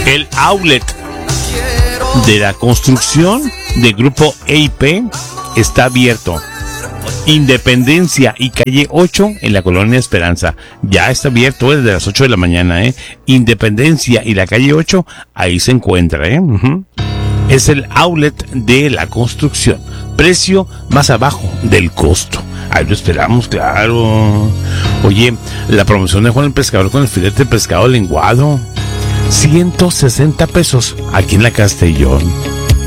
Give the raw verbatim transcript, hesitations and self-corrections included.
El outlet de la construcción del grupo A I P está abierto. Independencia y calle ocho en la colonia Esperanza. Ya está abierto desde las ocho de la mañana, ¿eh? Independencia y la calle ocho, ahí se encuentra, ¿eh? Uh-huh. Es el outlet de la construcción. Precio más abajo del costo. Ahí lo esperamos, claro. Oye, la promoción de Juan el Pescador con el filete de pescado lenguado. ciento sesenta pesos aquí en la Castellón.